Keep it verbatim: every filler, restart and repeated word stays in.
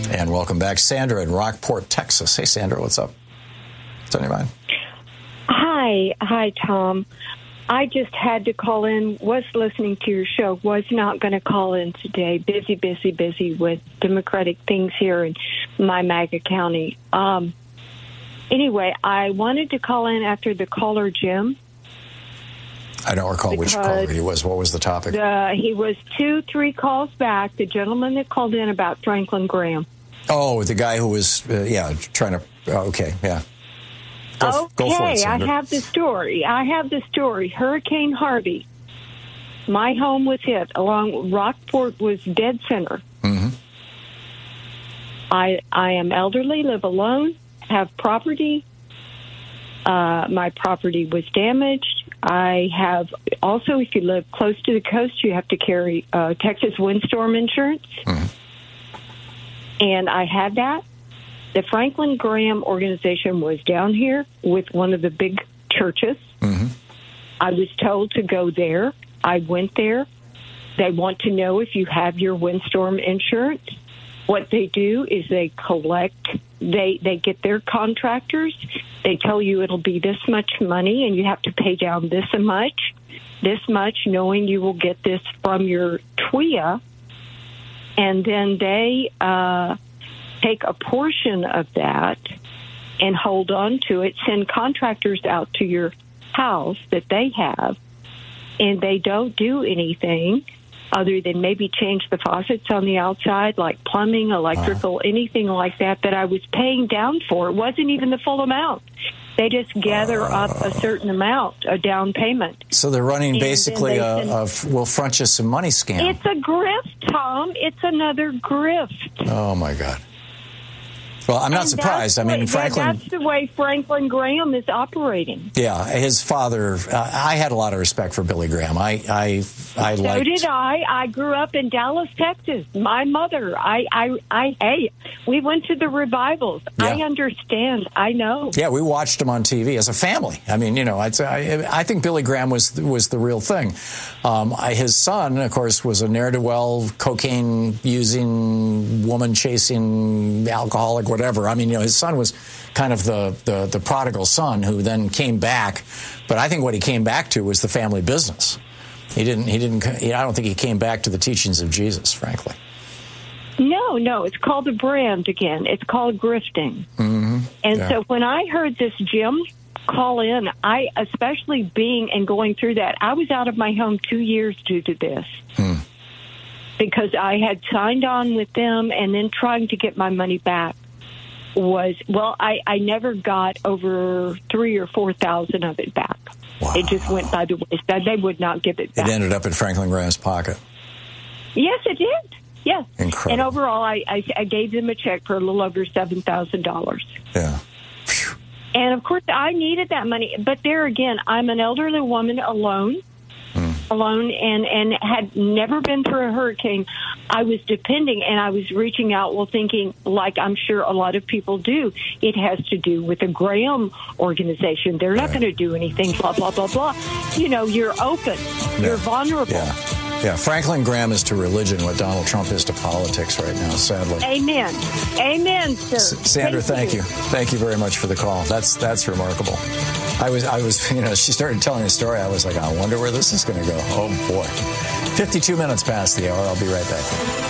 And welcome back, Sandra in Rockport, Texas. Hey, Sandra, what's up? What's on your mind? Hi. Hi, Tom. I just had to call in, was listening to your show, was not going to call in today. Busy, busy, busy with Democratic things here in my MAGA county. Um, anyway, I wanted to call in after the caller, Jim. I don't recall which caller he was. What was the topic? The, he was two, three calls back, the gentleman that called in about Franklin Graham. Oh, the guy who was, uh, yeah, trying to, oh, okay, yeah. Go, okay, go for it, I have the story. I have the story. Hurricane Harvey. My home was hit. Along Rockport was dead center. Mm-hmm. I I am elderly, live alone, have property. Uh, my property was damaged. I have also, if you live close to the coast, you have to carry uh, Texas windstorm insurance. Mm-hmm. And I had that. The Franklin Graham organization was down here with one of the big churches. Mm-hmm. I was told to go there. I went there. They want to know if you have your windstorm insurance. What they do is they collect, they, they get their contractors. They tell you it'll be this much money and you have to pay down this much, this much, knowing you will get this from your T W I A. And then they uh, take a portion of that and hold on to it, send contractors out to your house that they have, and they don't do anything other than maybe change the faucets on the outside, like plumbing, electrical, uh, anything like that, that I was paying down for. It wasn't even the full amount. They just gather uh, up a certain amount, a down payment. So they're running and basically they a, send, a we'll front you some money scam. It's a grift, Tom. It's another grift. Oh, my God. Well, I'm not and surprised. I mean, way, Franklin... That's the way Franklin Graham is operating. Yeah, his father... Uh, I had a lot of respect for Billy Graham. I I, I so liked... did I. I grew up in Dallas, Texas. My mother, I, I, I hey, we went to the revivals. Yeah. I understand. I know. Yeah, we watched him on T V as a family. I mean, you know, I'd say, I, I think Billy Graham was was the real thing. Um, I, his son, of course, was a ne'er-do-well, cocaine-using, woman-chasing, alcoholic, whatever. I mean, you know, his son was kind of the, the, the prodigal son who then came back. But I think what he came back to was the family business. He didn't, he didn't, I don't think he came back to the teachings of Jesus, frankly. No, no, it's called a brand again. It's called grifting. Mm-hmm. And yeah. so when I heard this Jim call in, I, especially being and going through that, I was out of my home two years due to this. Mm. Because I had signed on with them and then trying to get my money back was, well, I, I never got over three or four thousand of it back. Wow. It just went by the wayside. They would not give it back. It ended up in Franklin Graham's pocket. Yes, it did. Yes. Incredible. And overall, I, I, I gave them a check for a little over seven thousand dollars. Yeah. Phew. And, of course, I needed that money. But there again, I'm an elderly woman alone, mm. alone, and, and had never been through a hurricane. I was depending, and I was reaching out, well, thinking, like I'm sure a lot of people do, it has to do with the Graham organization. They're not right. going to do anything, blah, blah, blah, blah. You know, you're open. Yeah. You're vulnerable. Yeah. Yeah, Franklin Graham is to religion what Donald Trump is to politics right now, sadly. Amen. Amen, sir. S- Sandra, thank, thank you. you. Thank you very much for the call. That's that's remarkable. I was, I was, you know, she started telling the story. I was like, I wonder where this is going to go. Oh, boy. fifty-two minutes past the hour. I'll be right back.